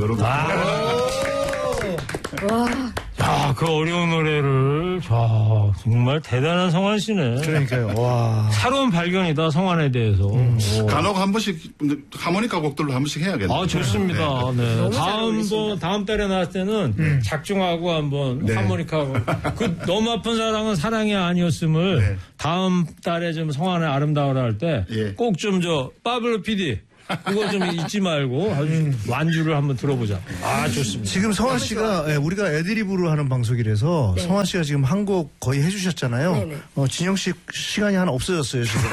이런 거. 와. 야, 그 어려운 노래를, 정말 대단한 성환 씨네. 그러니까요. 와. 새로운 발견이다, 성환에 대해서. 간혹 한 번씩 하모니카 곡들로 한 번씩 해야겠네요. 아, 좋습니다. 네. 다음 달에 나왔을 때는 작중하고 한번 네. 하모니카하고. 그 너무 아픈 사랑은 사랑이 아니었음을 네. 다음 달에 좀 성환의 아름다워라 할 때 꼭 좀 파블로 PD. 그거 좀 잊지 말고 아주 완주를 한번 들어보자. 아, 좋습니다. 지금 성환 씨가 우리가 애드리브로 하는 방송이라서 성환 씨가 지금 한 곡 거의 해주셨잖아요. 네네. 진영 씨 시간이 하나 없어졌어요 지금.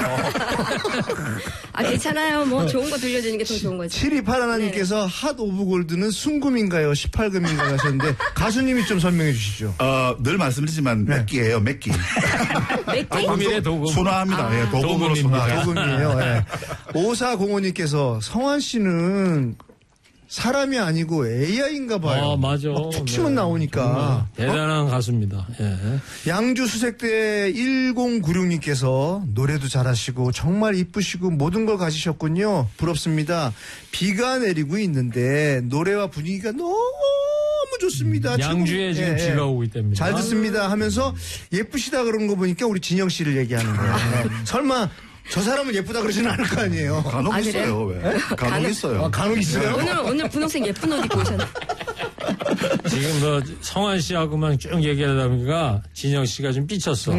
아, 괜찮아요. 뭐 좋은 거 들려주는 게 더 좋은 거지. 7281님께서 핫 오브 골드는 순금인가요? 18금인가요? 하셨는데 가수님이 좀 설명해 주시죠. 늘 말씀드리지만 몇 끼예요, 몇 끼. 도금이래, 도금. 순화합니다. 예, 도금으로 순화. 도금이에요. 네. 5405님께서 성환 씨는 사람이 아니고 AI인가 봐요. 맞아. 툭 치면 나오니까. 대단한 가수입니다. 예. 양주 수색대 1096님께서 노래도 잘하시고 정말 이쁘시고 모든 걸 가지셨군요. 부럽습니다. 비가 내리고 있는데 노래와 분위기가 너무 좋습니다. 양주에 지금 비가 오고 있답니다. 잘 듣습니다 하면서 예쁘시다 그런 거 보니까 우리 진영 씨를 얘기하는 거예요. 설마 저 사람은 예쁘다 그러지는 않을 거 아니에요. 간혹 있어요, 왜? 간혹 있어요. 간혹 있어요? 오늘 분홍색 예쁜 옷 입고 오셨네. 지금 성환 씨하고만 쭉 얘기하다 보니까 진영 씨가 좀 삐쳤어.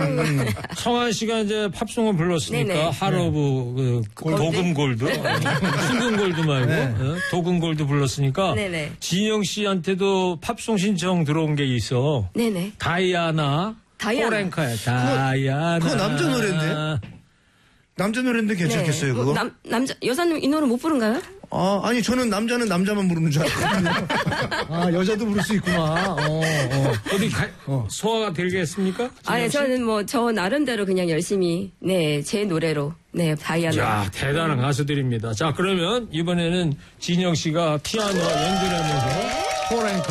성환 씨가 이제 팝송을 불렀으니까 네네. 하로브 도금 골드, 순금 골드 말고 도금 골드 불렀으니까 네네. 진영 씨한테도 팝송 신청 들어온 게 있어. 네네. 다이아나. 포렌카야. 다이아나. 그거 남자 노래인데? 남자 노래인데 괜찮겠어요, 그거? 여자는 이 노래 못 부른가요? 아니, 저는 남자는 남자만 부르는 줄 알았거든요. 여자도 부를 수 있구나. 어디 소화가 되겠습니까? 아니, 저는 저 나름대로 그냥 열심히, 제 노래로, 다이아나. 자, 대단한 가수들입니다. 자, 그러면 이번에는 진영 씨가 피아노 연주하면서 포렌카